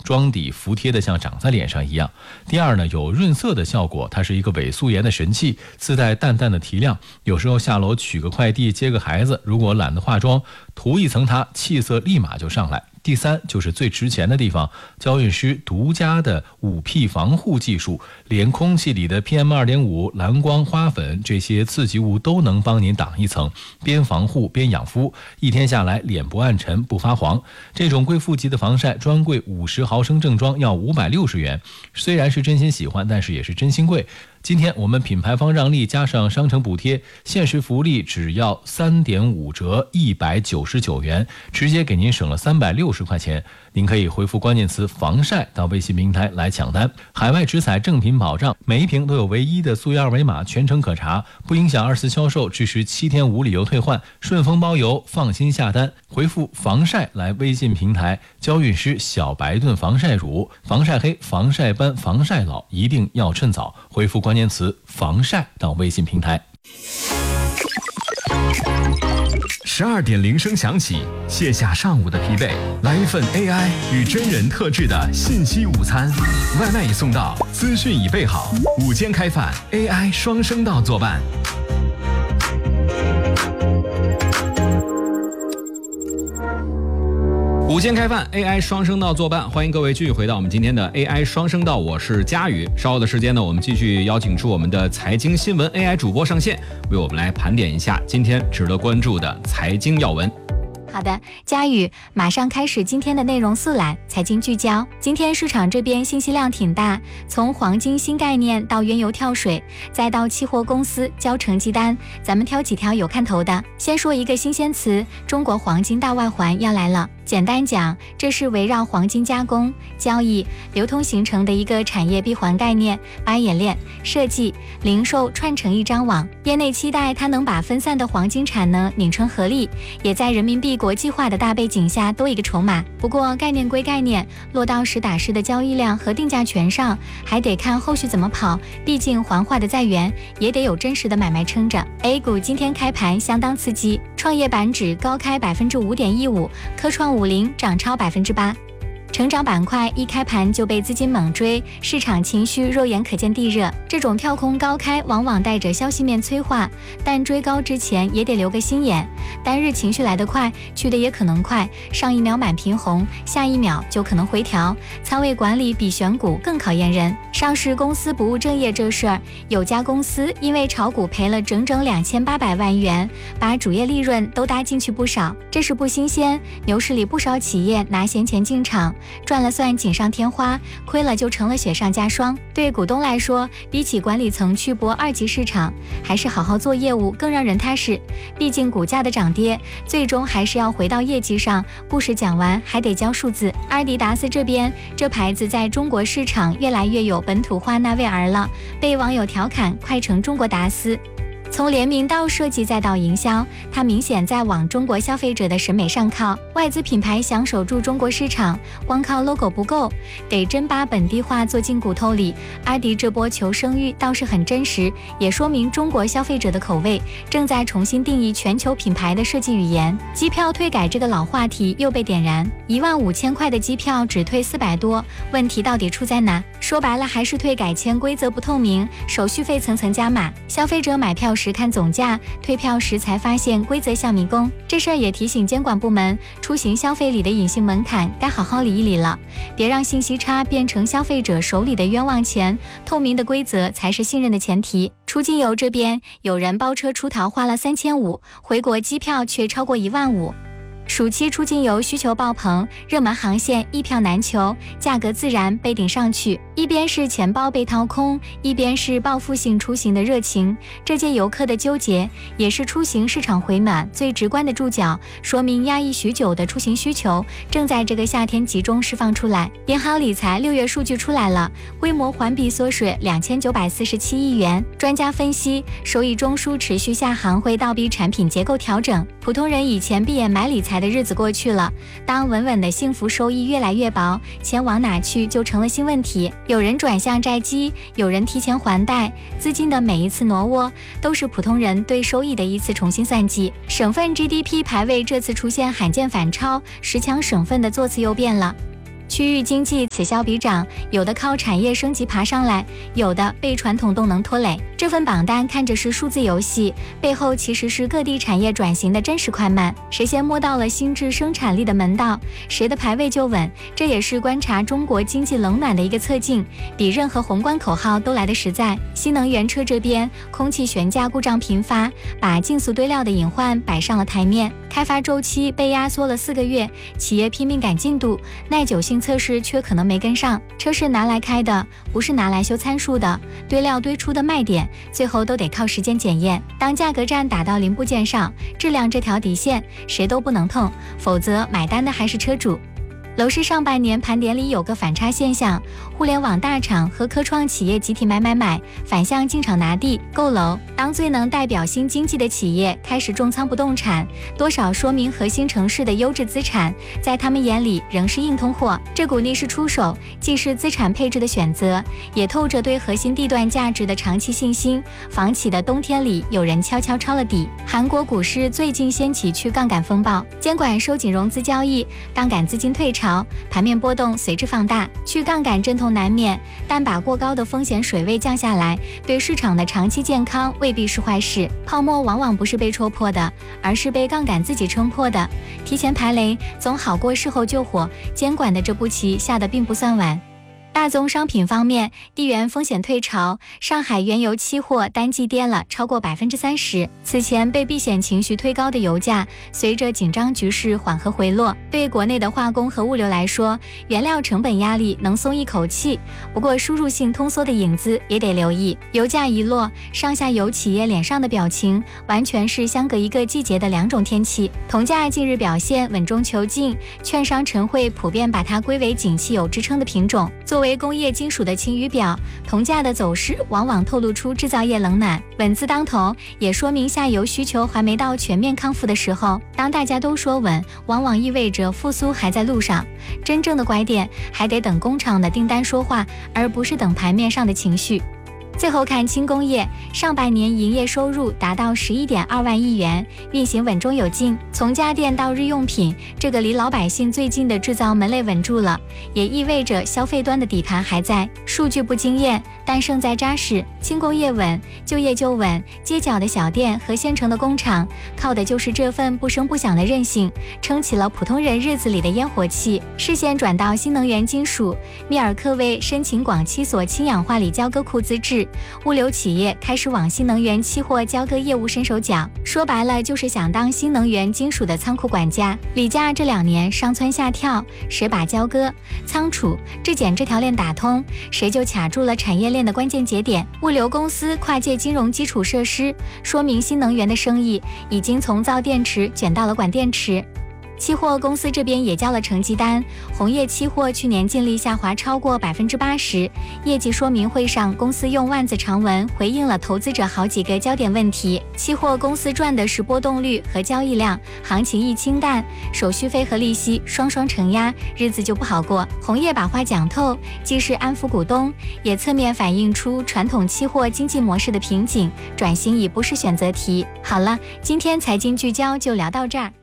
妆底服帖的像长在脸上一样。第二呢，有润色的效果，它是一个伪素颜的神器，自带淡淡的提亮。有时候下楼取个快递接个孩子，如果懒得化妆，涂一层它，气色立马就上来。第三就是最值钱的地方，娇韵诗独家的5P 防护技术，连空气里的 PM2.5、蓝光、花粉这些刺激物都能帮您挡一层，边防护边养肤，一天下来脸不暗沉不发黄。这种贵妇级的防晒专柜50毫升正装要560元，虽然是真心喜欢，但是也是真心贵。今天我们品牌方让利加上商城补贴，限时福利只要3.5折199元，直接给您省了360块钱。您可以回复关键词防晒到微信平台来抢单。海外直采正品保障，每一瓶都有唯一的溯源二维码，全程可查，不影响24销售，支持7天无理由退换，顺丰包邮，放心下单。回复防晒来微信平台，娇韵诗小白盾防晒乳，防晒黑、防晒斑、防晒老，一定要趁早。回复关键词防晒到微信平台。 12点铃声响起，卸下上午的疲惫，来一份 AI 与真人特制的信息午餐，外卖已送到，资讯已备好，午间开饭 AI 双声道作伴。午间开饭 AI 双声道作伴，欢迎各位继续回到我们今天的 AI 双声道，我是佳宇。稍后的时间呢，我们继续邀请出我们的财经新闻 AI 主播上线，为我们来盘点一下今天值得关注的财经要闻。 好的，佳宇，马上开始今天的内容速览，财经聚焦。今天市场这边信息量挺大，从黄金新概念到原油跳水，再到期货公司交成绩单，咱们挑几条有看头的。先说一个新鲜词，中国黄金大外环要来了。简单讲，这是围绕黄金加工、交易、流通形成的一个产业闭环概念，把冶炼、设计、零售串成一张网。业内期待它能把分散的黄金产能拧成合力，也在人民币国际化的大背景下多一个筹码。不过概念归概念，落到实打实的交易量和定价权上，还得看后续怎么跑。毕竟环化的再圆，也得有真实的买卖撑着。A 股今天开盘相当刺激，创业板指高开5.15%，科创50涨超8%。成长板块一开盘就被资金猛追，市场情绪肉眼可见地热。这种跳空高开往往带着消息面催化，但追高之前也得留个心眼。单日情绪来得快，去的也可能快，上一秒满屏红，下一秒就可能回调。仓位管理比选股更考验人。上市公司不务正业这事儿，有家公司因为炒股赔了整整2800万元，把主业利润都搭进去不少。这是不新鲜，牛市里不少企业拿闲钱进场，赚了算锦上添花，亏了就成了雪上加霜。对股东来说，比起管理层去搏二级市场，还是好好做业务更让人踏实。毕竟股价的涨跌最终还是要回到业绩上，故事讲完还得交数字。阿迪达斯这边，这牌子在中国市场越来越有本土化那味儿了，被网友调侃快成中国达斯。从联名到设计再到营销，它明显在往中国消费者的审美上靠。外资品牌想守住中国市场，光靠 logo 不够，得真把本地化做进骨头里。阿迪这波求声誉倒是很真实，也说明中国消费者的口味正在重新定义全球品牌的设计语言。机票退改这个老话题又被点燃，15000块的机票只退400多，问题到底出在哪？说白了还是退改签规则不透明，手续费层层加码，消费者买票时看总价，退票时才发现规则像迷宫。这事儿也提醒监管部门，出行消费里的隐性门槛该好好理一理了，别让信息差变成消费者手里的冤枉钱。透明的规则才是信任的前提。出境游这边，有人包车出逃花了3500，回国机票却超过15000。暑期出境游需求爆棚，热门航线一票难求，价格自然被顶上去。一边是钱包被掏空，一边是报复性出行的热情，这届游客的纠结也是出行市场回暖最直观的注脚，说明压抑许久的出行需求正在这个夏天集中释放出来。银行理财6月数据出来了，规模环比缩水2947亿元。专家分析，收益中枢持续下行会倒逼产品结构调整，普通人以前闭眼买理财的日子过去了，当稳稳的幸福收益越来越薄，钱往哪去就成了新问题。有人转向债基，有人提前还贷，资金的每一次挪窝都是普通人对收益的一次重新算计。省份 GDP 排位这次出现罕见反超，10强省份的座次又变了。 区域经济此消彼长，有的靠产业升级爬上来，有的被传统动能拖累。这份榜单看着是数字游戏，背后其实是各地产业转型的真实快慢。谁先摸到了新质生产力的门道，谁的排位就稳。这也是观察中国经济冷暖的一个侧镜，比任何宏观口号都来得实在。新能源车这边，空气悬架故障频发，把竞速堆料的隐患摆上了台面。开发周期被压缩了4个月，企业拼命赶进度，耐久性测试却可能没跟上。车是拿来开的，不是拿来修参数的。堆料堆出的卖点，最后都得靠时间检验。当价格战打到零部件上，质量这条底线谁都不能碰，否则买单的还是车主。楼市上半年盘点里有个反差现象，互联网大厂和科创企业集体买，反向进场拿地购楼。当最能代表新经济的企业开始重仓不动产，多少说明核心城市的优质资产在他们眼里仍是硬通货。这股逆势出手，既是资产配置的选择，也透着对核心地段价值的长期信心。房企的冬天里有人悄悄抄了底。韩国股市最近掀起去杠杆风暴，监管收紧融资交易，杠杆资金退潮，盘面波动随之放大。去杠杆阵痛难免，但把过高的风险水位降下来，对市场的长期健康未必是坏事。泡沫往往不是被戳破的，而是被杠杆自己撑破的。提前排雷总好过事后救火，监管的这步棋下的并不算晚。大宗商品方面，地缘风险退潮，上海原油期货单季跌了超过30%。此前被避险情绪推高的油价，随着紧张局势缓和回落。对国内的化工和物流来说，原料成本压力能松一口气，不过输入性通缩的影子也得留意。油价一落，上下游企业脸上的表情完全是相隔一个季节的两种天气。铜价近日表现稳中求进，券商晨会普遍把它归为景气有支撑的品种。作为工业金属的晴雨表，铜价的走势往往透露出制造业冷暖，稳字当头，也说明下游需求还没到全面康复的时候。当大家都说稳，往往意味着复苏还在路上，真正的拐点还得等工厂的订单说话，而不是等盘面上的情绪。最后看轻工业，上半年营业收入达到11.2万亿元，运行稳中有进。从家电到日用品，这个离老百姓最近的制造门类稳住了，也意味着消费端的底盘还在。数据不惊艳，但胜在扎实。轻工业稳，就业就稳。街角的小店和县城的工厂，靠的就是这份不声不响的韧性，撑起了普通人日子里的烟火气。视线转到新能源金属，密尔科为申请广七所氢氧化锂交割库资质。物流企业开始往新能源期货交割业务伸手脚，说白了就是想当新能源金属的仓库管家。锂价这2年上蹿下跳，谁把交割、仓储、质检这条链打通，谁就卡住了产业链的关键节点。物流公司跨界金融基础设施，说明新能源的生意已经从造电池卷到了管电池。期货公司这边也交了成绩单，红叶期货去年净利下滑超过80%。业绩说明会上，公司用万字长文回应了投资者好几个焦点问题。期货公司赚的是波动率和交易量，行情一清淡，手续费和利息双双承压，日子就不好过。红叶把话讲透，既是安抚股东，也侧面反映出传统期货经济模式的瓶颈，转型已不是选择题。好了，今天财经聚焦就聊到这儿。